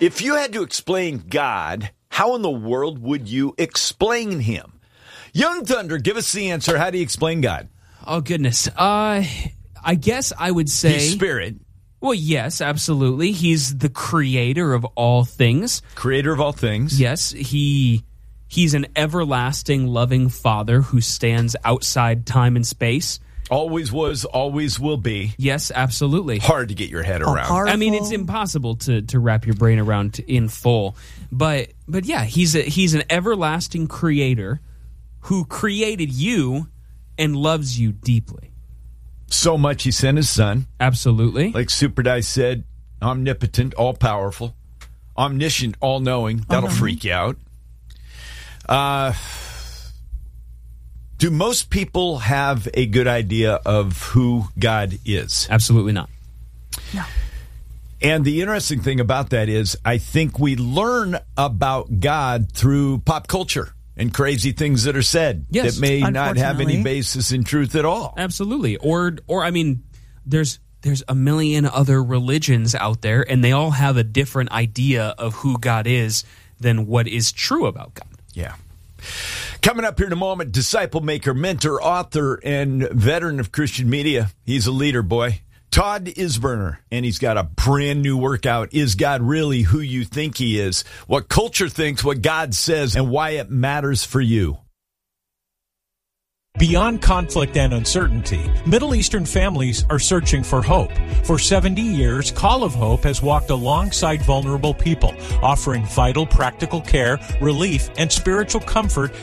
If you had to explain God, how in the world would you explain him? Young Thunder, give us the answer. How do you explain God? Oh, goodness. I guess I would say... He's spirit. Well, yes, absolutely. He's the creator of all things. Creator of all things. Yes, he's an everlasting, loving Father who stands outside time and space. Always was, always will be. Yes, absolutely. Hard to get your head around. I mean, it's impossible to wrap your brain around in full. But yeah, he's an everlasting creator who created you and loves you deeply. So much he sent his son. Absolutely. Like Super Dice said, omnipotent, all-powerful, omniscient, all-knowing. That'll freak you out. Do most people have a good idea of who God is? Absolutely not. No. And the interesting thing about that is I think we learn about God through pop culture and crazy things that are said that may not have any basis in truth at all. Absolutely. Or I mean, there's a million other religions out there, and they all have a different idea of who God is than what is true about God. Yeah. Coming up here in a moment, disciple maker, mentor, author, and veteran of Christian media. He's a leader, boy. Todd Isberner, and he's got a brand new workout. Is God really who you think he is? What culture thinks, what God says, and why it matters for you. Beyond conflict and uncertainty, Middle Eastern families are searching for hope. For 70 years, Call of Hope has walked alongside vulnerable people, offering vital practical care, relief, and spiritual comfort